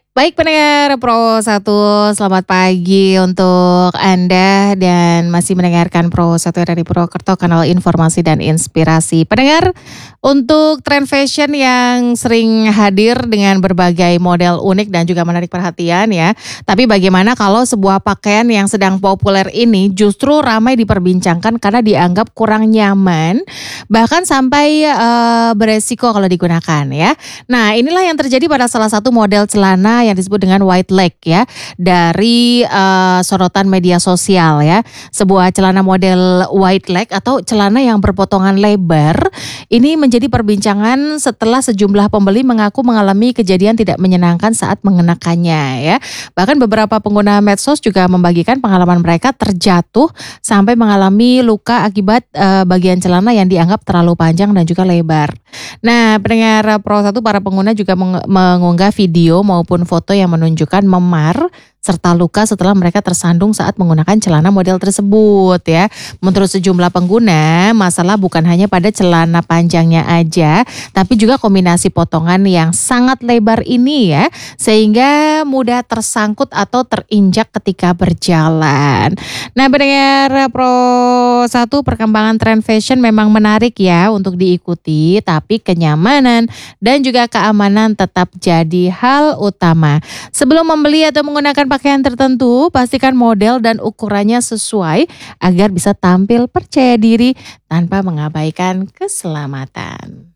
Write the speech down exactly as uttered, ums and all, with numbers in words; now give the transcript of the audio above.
Baik pendengar Pro satu, selamat pagi untuk Anda dan masih mendengarkan Pro satu dari Purwokerto, kanal informasi dan inspirasi. Pendengar, untuk tren fashion yang sering hadir dengan berbagai model unik dan juga menarik perhatian ya. Tapi bagaimana kalau sebuah pakaian yang sedang populer ini justru ramai diperbincangkan karena dianggap kurang nyaman, bahkan sampai eh, beresiko kalau digunakan ya. Nah, inilah yang terjadi pada salah satu model celana yang disebut dengan white leg ya, dari eh, sorotan media sosial ya. Sebuah celana model white leg atau celana yang berpotongan lebar ini menjadi perbincangan setelah sejumlah pembeli mengaku mengalami kejadian tidak menyenangkan saat mengenakannya ya. Bahkan beberapa pengguna medsos juga membagikan pengalaman mereka terjatuh sampai mengalami luka akibat eh, bagian celana yang dianggap terlalu panjang dan juga lebar. Nah, pendengar Pro satu, para pengguna juga meng- mengunggah video maupun foto yang menunjukkan memar serta luka setelah mereka tersandung saat menggunakan celana model tersebut ya. Menurut sejumlah pengguna, masalah bukan hanya pada celana panjangnya aja, tapi juga kombinasi potongan yang sangat lebar ini ya, sehingga mudah tersangkut atau terinjak ketika berjalan. Nah, pendengar Pro satu, perkembangan tren fashion memang menarik ya untuk diikuti, tapi kenyamanan dan juga keamanan tetap jadi hal utama. Sebelum membeli atau menggunakan pakaian tertentu, pastikan model dan ukurannya sesuai agar bisa tampil percaya diri tanpa mengabaikan keselamatan.